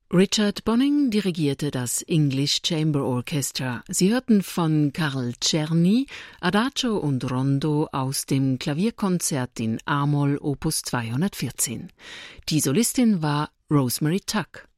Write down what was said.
Richard Bonynge dirigierte das English Chamber Orchestra. Sie hörten von Karl Czerny Adagio und Rondo aus dem Klavierkonzert in A-Moll Opus 214. Die Solistin war Rosemary Tuck.